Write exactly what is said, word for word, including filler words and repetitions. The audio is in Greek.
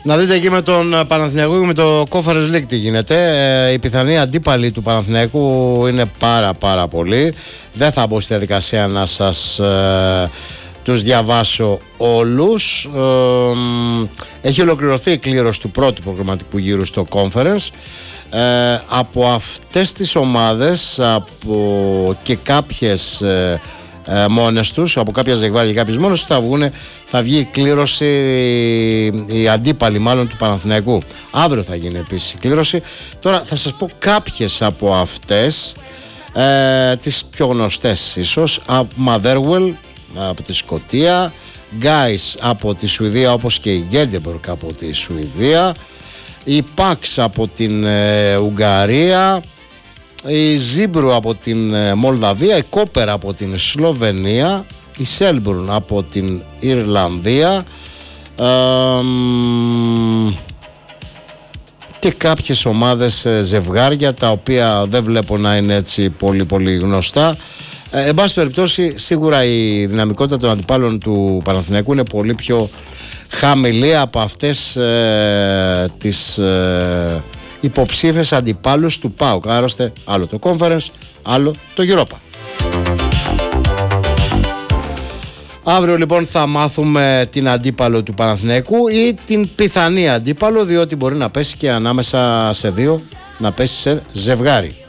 Να δείτε εκεί με τον Παναθηναϊκό και με το Conference League τι γίνεται. Ε, οι πιθανοί αντίπαλοι του Παναθηναϊκού είναι πάρα πάρα πολλοί. Δεν θα μπω στη διαδικασία να σας ε, τους διαβάσω όλους. Ε, έχει ολοκληρωθεί η κλήρωση του πρώτου προγραμματικού γύρου στο Conference. Ε, από αυτές τις ομάδες, από και κάποιες ε, ε, μόνες τους, από κάποια ζευγάρια και κάποιες μόνες τους, θα, βγουνε, θα βγει η κλήρωση, η αντίπαλη μάλλον του Παναθηναϊκού. Αύριο θα γίνει επίσης η κλήρωση. Τώρα θα σας πω κάποιες από αυτές, ε, τις πιο γνωστές ίσως. Motherwell από τη Σκωτία, Guys από τη Σουηδία, όπως και η Göteborg από τη Σουηδία, η Pax από την ε, Ουγγαρία, η Ζίμπρου από την ε, Μολδαβία, η Κόπερ από την Σλοβενία, η Σέλμπουρν από την Ιρλανδία ε, και κάποιες ομάδες ε, ζευγάρια τα οποία δεν βλέπω να είναι έτσι πολύ πολύ γνωστά. Ε, εν πάση περιπτώσει, σίγουρα η δυναμικότητα των αντιπάλων του Παναθηναϊκού είναι πολύ πιο χαμηλή από αυτές ε, τις ε, υποψήφιες αντιπάλους του ΠΑΟΚ. Άρρωστε, άλλο το Conference, άλλο το Europa. Αύριο λοιπόν θα μάθουμε την αντίπαλο του Παναθηναϊκού ή την πιθανή αντίπαλο, διότι μπορεί να πέσει και ανάμεσα σε δύο, να πέσει σε ζευγάρι.